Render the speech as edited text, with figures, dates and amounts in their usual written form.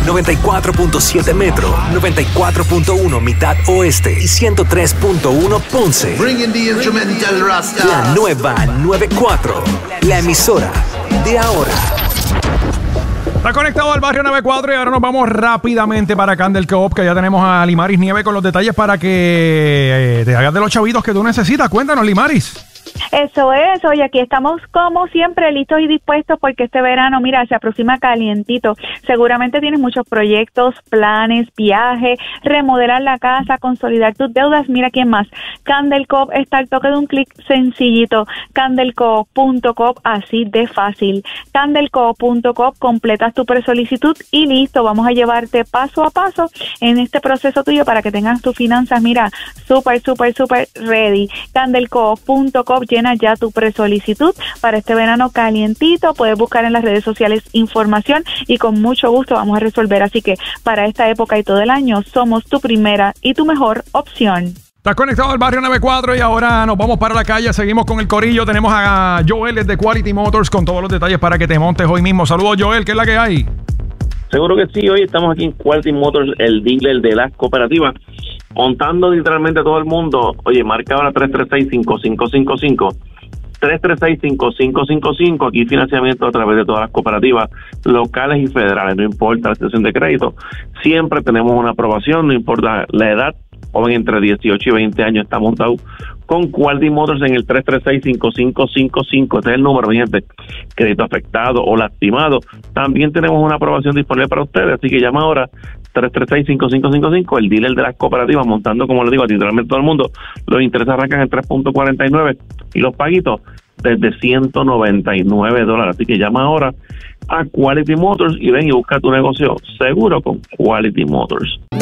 94.7 Metro, 94.1 Mitad Oeste y 103.1 Ponce. Bringing the instrumental Rasta. La nueva 94, la emisora de ahora. Está conectado al barrio 94 y ahora nos vamos rápidamente para Candel Co-op, que ya tenemos a Limaris Nieve con los detalles para que te hagas de los chavitos que tú necesitas. Cuéntanos, Limaris. Eso es, oye, aquí estamos como siempre listos y dispuestos porque este verano, mira, se aproxima calientito. Seguramente tienes muchos proyectos, planes, viajes, remodelar la casa, consolidar tus deudas. Mira quién más. Candel Co-op está al toque de un clic sencillito. Candelco.coop, así de fácil. Candelco.coop, completas tu presolicitud y listo. Vamos a llevarte paso a paso en este proceso tuyo para que tengas tus finanzas, mira, súper ready. Candelco.coop, llena ya tu presolicitud para este verano calientito. Puedes buscar en las redes sociales información y con mucho gusto vamos a resolver. Así que para esta época y todo el año somos tu primera y tu mejor opción. Estás conectado al barrio 94 y ahora nos vamos para la calle. Seguimos con el corillo. Tenemos a Joel desde Quality Motors con todos los detalles para que te montes hoy mismo. Saludos, Joel, ¿qué es la que hay? Seguro que sí. Hoy estamos aquí en Quality Motors, el dealer de las cooperativas, montando literalmente a todo el mundo. Oye, marca ahora 336-5555. 336-5555. Aquí financiamiento a través de todas las cooperativas locales y federales. No importa la situación de crédito. Siempre tenemos una aprobación, no importa la edad. Joven entre 18 y 20 años está montado con Quality Motors en el 336-5555. Este es el número, mi gente. Crédito afectado o lastimado. También tenemos una aprobación disponible para ustedes. Así que llama ahora 336-5555. El dealer de las cooperativas, montando, como les digo, a literalmente todo el mundo. Los intereses arrancan en 3.49 y los paguitos desde $199. Así que llama ahora a Quality Motors y ven y busca tu negocio seguro con Quality Motors.